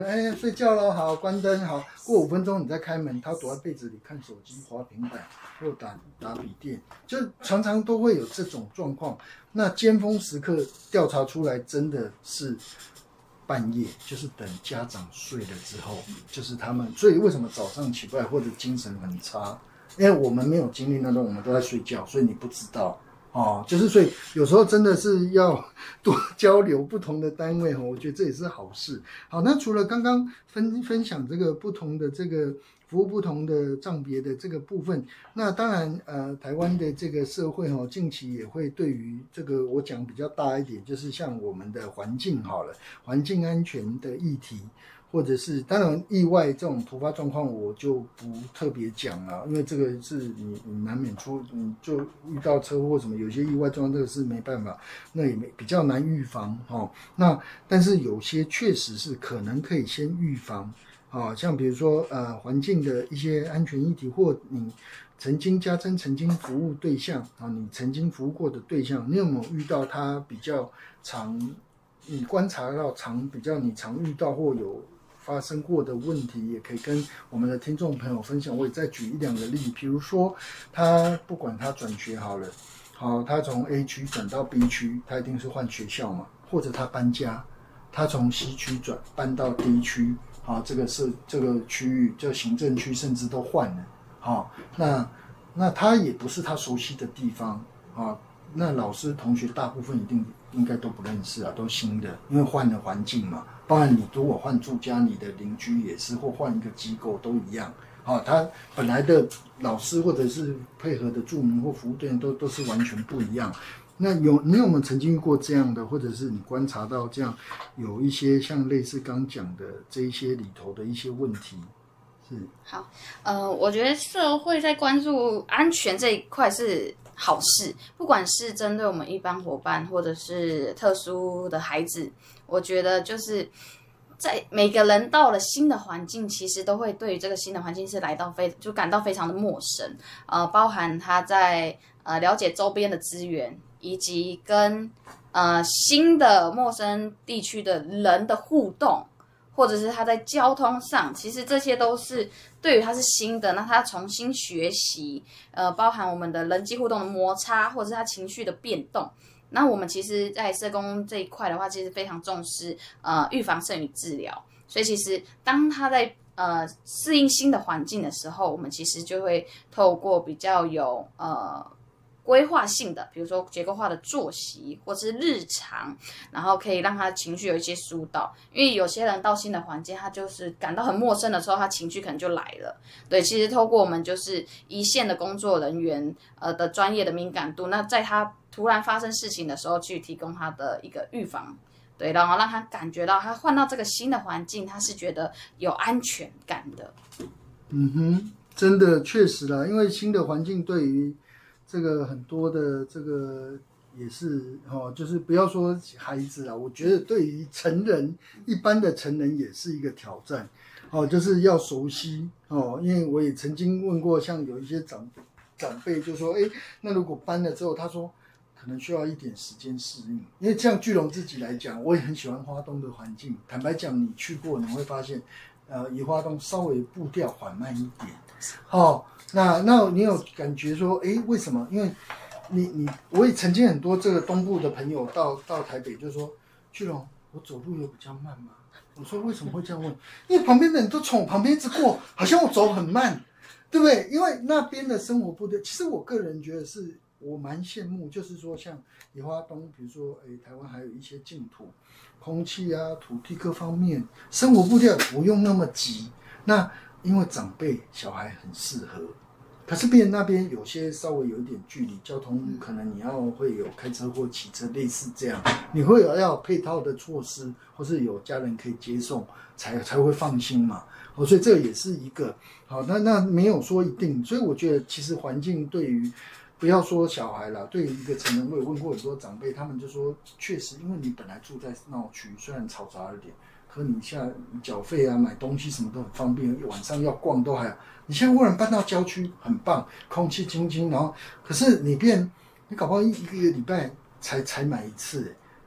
哎，睡觉了，好，关灯，好，过5分钟你再开门，他躲在被子里看手机、滑平板或打笔电，就常常都会有这种状况。那尖峰时刻调查出来，真的是半夜，就是等家长睡了之后，就是他们。所以为什么早上起不来或者精神很差？因为我们没有经历那种，我们都在睡觉，所以你不知道。就是所以有时候真的是要多交流不同的单位我觉得这也是好事。好，那除了刚刚分享这个不同的这个服务不同的账别的这个部分，那当然台湾的这个社会近期也会对于这个我讲比较大一点，就是像我们的环境好了，环境安全的议题。或者是当然意外这种突发状况我就不特别讲了，因为这个是你难免你就遇到车祸什么，有些意外状况这个是没办法，那也比较难预防那但是有些确实是可能可以先预防像比如说环境的一些安全议题，或你曾经服务对象你曾经服务过的对象，你有没有遇到他比较你观察到你常遇到或有发生过的问题，也可以跟我们的听众朋友分享。我也再举1-2个例子，比如说不管他转学好了，他从 A 区转到 B 区，他一定是换学校嘛，或者他搬家，他从 C 区搬到 D 区，这个区域，这个行政区甚至都换了，那他也不是他熟悉的地方那老师同学大部分应该都不认识都新的，因为换了环境嘛。当然你如果换住家，你的邻居也是，或换一个机构都一样他本来的老师或者是配合的住民或服务对象都是完全不一样。那你有没有曾经遇过这样的，或者是你观察到这样有一些像类似刚讲的这一些里头的一些问题？是好，我觉得社会在关注安全这一块是好事，不管是针对我们一般伙伴，或者是特殊的孩子，我觉得就是在每个人到了新的环境，其实都会对于这个新的环境是就感到非常的陌生，包含他在了解周边的资源，以及跟新的陌生地区的人的互动。或者是他在交通上，其实这些都是对于他是新的，那他重新学习，包含我们的人际互动的摩擦，或者是他情绪的变动。那我们其实，在社工这一块的话，其实非常重视预防胜于治疗。所以其实当他在适应新的环境的时候，我们其实就会透过比较有规划性的，比如说结构化的作息或是日常，然后可以让他情绪有一些疏导。因为有些人到新的环境，他就是感到很陌生的时候，他情绪可能就来了。对，其实透过我们就是一线的工作人员的专业的敏感度，那在他突然发生事情的时候，去提供他的一个预防。对，然后让他感觉到他换到这个新的环境，他是觉得有安全感的。 真的确实啦，因为新的环境对于这个很多的这个也是就是不要说孩子啦，我觉得对于一般的成人也是一个挑战就是要熟悉因为我也曾经问过，像有一些长辈就说那如果搬了之后，他说可能需要一点时间适应。因为像巨龙自己来讲，我也很喜欢花东的环境，坦白讲你去过你会发现以花东稍微步调缓慢一点那你有感觉说为什么？因为我也曾经很多这个东部的朋友到台北就说，巨龙我走路有比较慢吗？我说为什么会这样问？因为旁边的人都从我旁边一直过，好像我走很慢，对不对？因为那边的生活步调，其实我个人觉得是我蛮羡慕，就是说像宜花东，比如说台湾还有一些净土，空气土地各方面生活步调不用那么急。那因为长辈小孩很适合，可是那边有些稍微有一点距离，交通可能你会有开车或骑车类似这样，你会要有配套的措施，或是有家人可以接送才会放心嘛所以这也是一个好。那没有说一定，所以我觉得其实环境对于不要说小孩啦，对于一个成人，我有问过很多长辈，他们就说确实因为你本来住在闹区，虽然嘈杂一点，可你现在缴费买东西什么都很方便，晚上要逛都还好。你现在忽然搬到郊区，很棒，空气清新，然后可是你搞不好一个礼拜才买一次，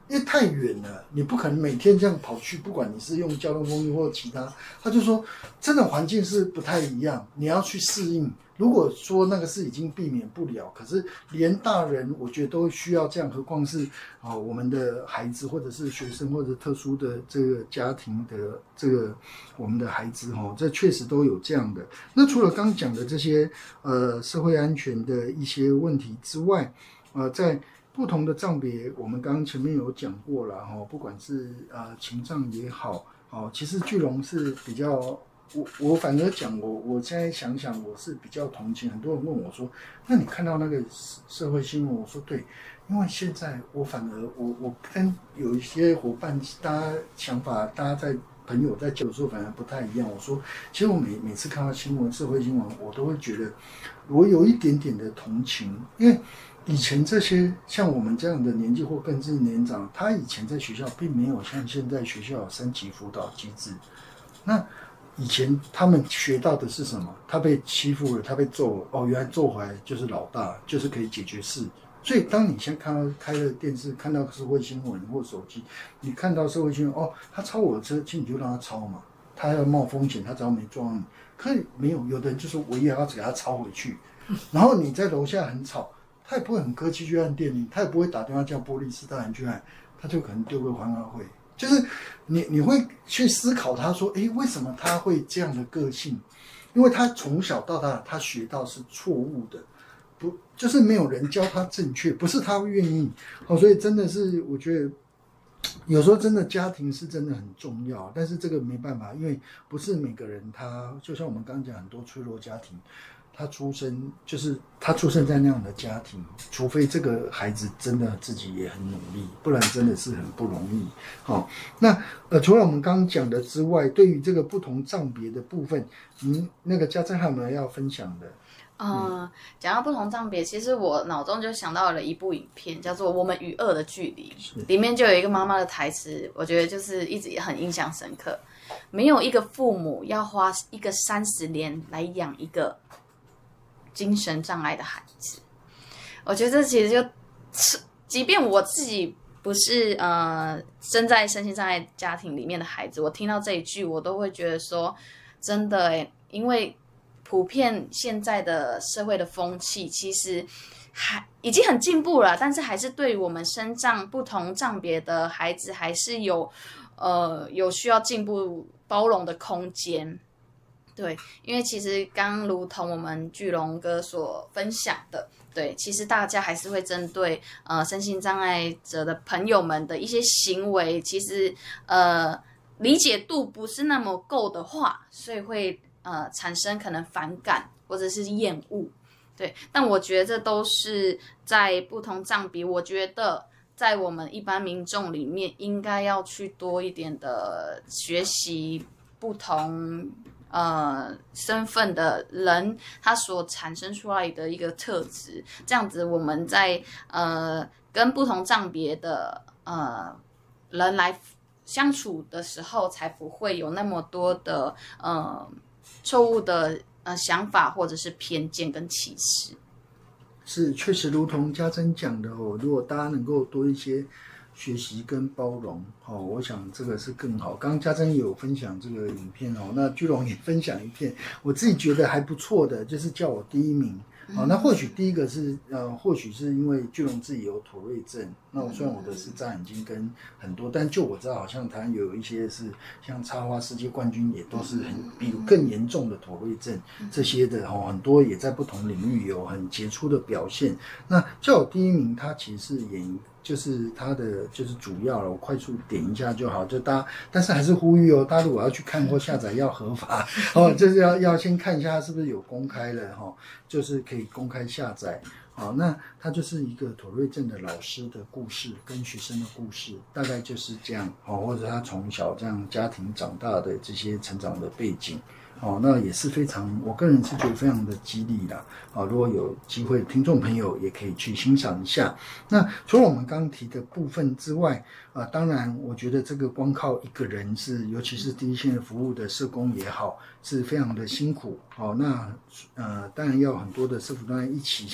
因为太远了，你不可能每天这样跑去，不管你是用交通工具或其他，他就说真的环境是不太一样，你要去适应。如果说那个是已经避免不了，可是连大人我觉得都需要这样，何况是我们的孩子或者是学生或者特殊的这个家庭的这个我们的孩子这确实都有这样的。那除了刚讲的这些社会安全的一些问题之外，在不同的障别，我们刚刚前面有讲过了不管是情障也好，其实巨龙是比较。我反而讲我现在想想我是比较同情，很多人问我说，那你看到那个社会新闻，我说对，因为现在我反而我跟有一些伙伴，大家想法，大家在朋友在交流的时候反而不太一样。我说，其实我每次看到新闻，社会新闻，我都会觉得我有一点点的同情，因为以前这些像我们这样的年纪或更是年长，他以前在学校并没有像现在学校有3级辅导机制，那以前他们学到的是什么？他被欺负了，他被揍了，原来揍回来就是老大，就是可以解决事。所以当你现在开了电视，看到社会新闻或手机，你看到社会新闻，他超我的车，其实你就让他超嘛，他要冒风险，他只要没撞你。可是没有，有的人就说我也要给他超回去，然后你在楼下很吵，他也不会很客气去按电铃，他也不会打电话叫波利斯大人去按，他就可能丢个还安会。就是你会去思考他说，为什么他会这样的个性？因为他从小到大他学到是错误的，不就是没有人教他正确，不是他愿意。所以真的是我觉得有时候真的家庭是真的很重要，但是这个没办法，因为不是每个人他就像我们刚刚讲很多脆弱家庭。他出生在那样的家庭，除非这个孩子真的自己也很努力，不然真的是很不容易。那除了我们刚刚讲的之外，对于这个不同障别的部分，那个家珍还有没有要分享的？ 讲到不同障别，其实我脑中就想到了一部影片，叫做《我们与恶的距离》，里面就有一个妈妈的台词，我觉得就是一直很印象深刻。没有一个父母要花一个30年来养一个精神障碍的孩子。我觉得这其实就，即便我自己不是生在身心障碍家庭里面的孩子，我听到这一句，我都会觉得说，真的因为普遍现在的社会的风气，其实已经很进步了，但是还是对于我们身障不同障别的孩子，还是有需要进步包容的空间。对，因为其实刚如同我们巨龙哥所分享的，对，其实大家还是会针对身心障碍者的朋友们的一些行为，其实理解度不是那么够的话，所以会产生可能反感或者是厌恶。对，但我觉得这都是在不同障别，我觉得在我们一般民众里面应该要去多一点的学习不同身份的人他所产生出来的一个特质，这样子我们在跟不同障别的人来相处的时候，才不会有那么多的错误的想法或者是偏见跟歧视。 是，确实如同家珍讲的如果大家能够多一些学习跟包容我想这个是更好。刚刚家珍也有分享这个影片那巨龙也分享一片，我自己觉得还不错的，就是叫我第1名。那或许第一个是或许是因为巨龙自己有妥瑞症，那我虽然我的是眨眼睛跟很多，但就我知道好像台湾有一些是像插花世界冠军也都是比更严重的妥瑞症这些的很多也在不同领域有很杰出的表现。那叫我第1名，他其实是就是他的就是主要了，我快速点一下就好，就大家，但是还是呼吁大家如果要去看或下载要合法就是要先看一下是不是有公开了就是可以公开下载。那他就是一个妥瑞症的老师的故事跟学生的故事，大概就是这样或者他从小这样家庭长大的这些成长的背景那也是非常，我个人是觉得非常的激励啦如果有机会听众朋友也可以去欣赏一下。那除了我们刚刚提的部分之外当然我觉得这个光靠一个人是，尤其是第一线服务的社工也好，是非常的辛苦那当然要很多的社福单位一起，像刚刚讲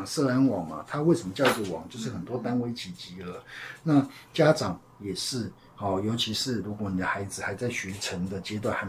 讲社安网嘛，它为什么叫一个网？就是很多单位一起集合，那家长也是。尤其是如果你的孩子还在学成的阶段，还